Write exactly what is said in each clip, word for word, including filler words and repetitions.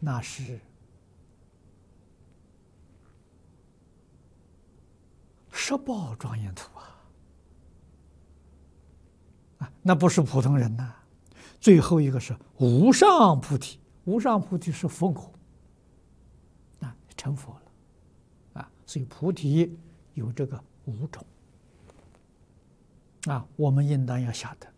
那是十报庄严图啊！啊，那不是普通人呐。最后一个是无上菩提，无上菩提是佛果啊，成佛了啊。所以菩提有这个五种啊，我们应当要晓得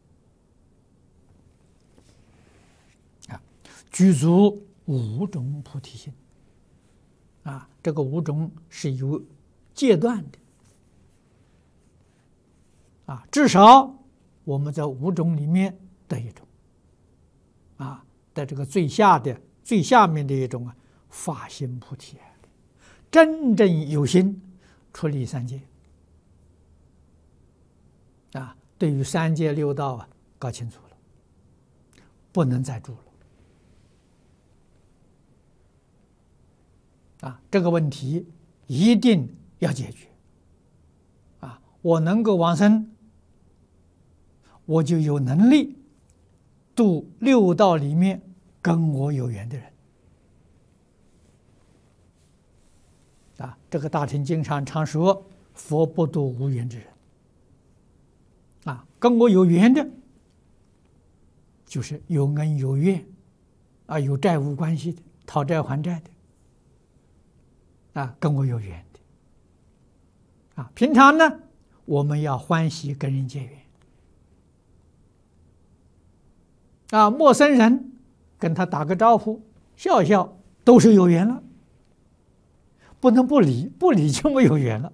啊，具足五种菩提心啊，这个五种是有阶段的啊，至少我们在五种里面的一种啊，在这个最下的最下面的一种啊，发心菩提，真正有心出离三界啊，对于三界六道啊搞清楚了，不能再住了啊，这个问题一定要解决啊！我能够往生，我就有能力度六道里面跟我有缘的人啊！这个大乘经上常说，佛不度无缘之人啊，跟我有缘的，就是有恩有怨啊，有债务关系的，讨债还债的啊，跟我有缘的啊。平常呢，我们要欢喜跟人结缘啊，陌生人跟他打个招呼，笑笑，都是有缘了，不能不理，不理就没有缘了。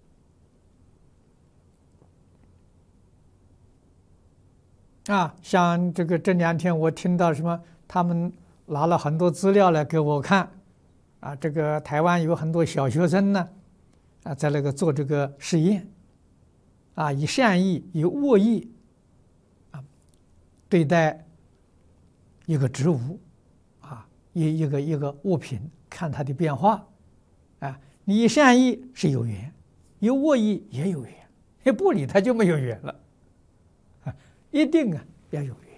啊，像这个这两天我听到什么，他们拿了很多资料来给我看，啊，这个台湾有很多小学生呢，啊，在那个做这个实验，啊，以善意以恶意，啊，对待一个植物，啊，一一个一个物品，看它的变化，啊，你以善意是有缘，以恶意也有缘，你不理它就没有缘了。一定啊要有缘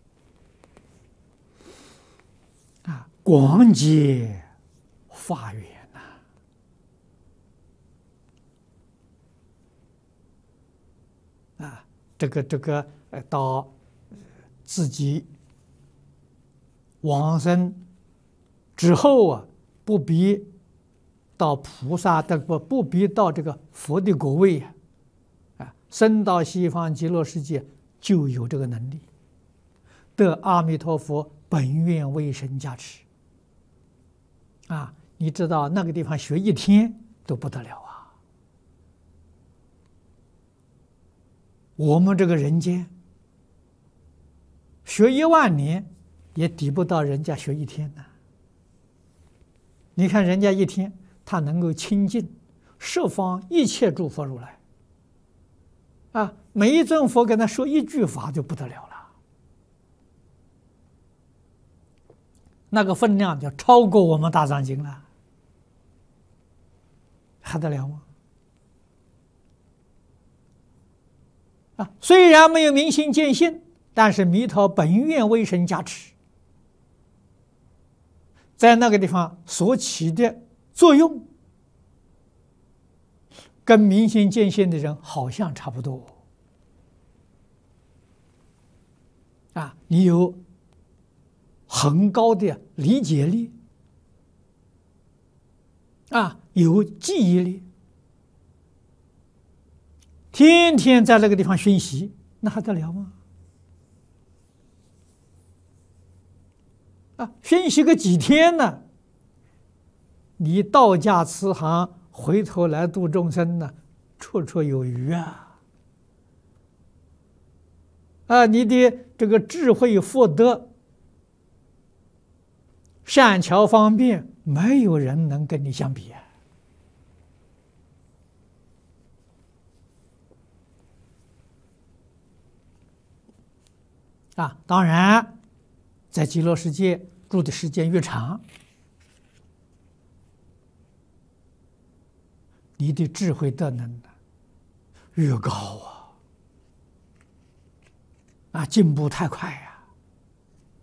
啊，广结法缘呐啊，这个这个呃，到自己往生之后啊，不必到菩萨的不不必到这个佛的果位呀，啊，升到西方极乐世界。就有这个能力，得阿弥陀佛本愿威神加持啊！你知道那个地方学一天都不得了啊！我们这个人间学一万年也抵不到人家学一天呢。你看人家一天，他能够亲近十方一切诸佛如来啊！每一尊佛跟他说一句法就不得了了，那个分量就超过我们大藏经了，还得了吗？啊，虽然没有明心见性，但是弥陀本愿威神加持，在那个地方所起的作用，跟明心见性的人好像差不多。啊，你有很高的理解力，啊，有记忆力，天天在那个地方熏习，那还得了吗？啊，熏习个几天呢？你道驾慈航，回头来度众生呢，绰绰有余啊！啊，你的这个智慧福德、善巧方便，没有人能跟你相比啊！啊，当然，在极乐世界住的时间越长，你的智慧德能越高啊！啊，进步太快呀！